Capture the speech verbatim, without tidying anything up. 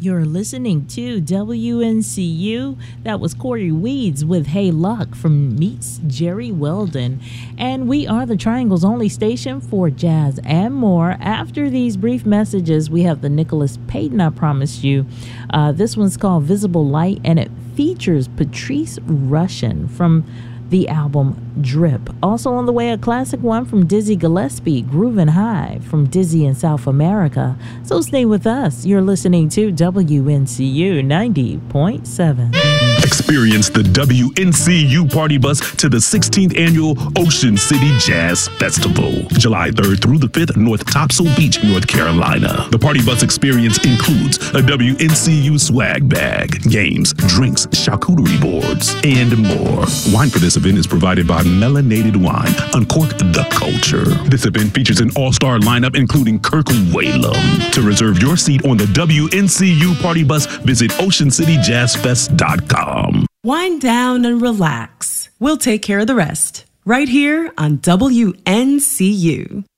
You're listening to W N C U. That was Corey Weeds with Hey Luck from Meets Jerry Weldon. And we are the Triangle's only station for jazz and more. After these brief messages, we have the Nicholas Payton I promised you. Uh, this one's called Visible Light, and it features Patrice Rushen from the album Drip. Also on the way, a classic one from Dizzy Gillespie, Groovin' High from Dizzy in South America. So stay with us. You're listening to W N C U ninety point seven. Experience the W N C U Party Bus to the sixteenth Annual Ocean City Jazz Festival, July third through the fifth, North Topsail Beach, North Carolina. The Party Bus experience includes a W N C U swag bag, games, drinks, charcuterie boards, and more. Wine for this event is provided by Melanated Wine. Uncork the culture. This event features an all-star lineup including Kirk Whalum. To reserve your seat on the W N C U Party Bus, visit ocean city jazz fest dot com. Wind down and relax. We'll take care of the rest right here on W N C U.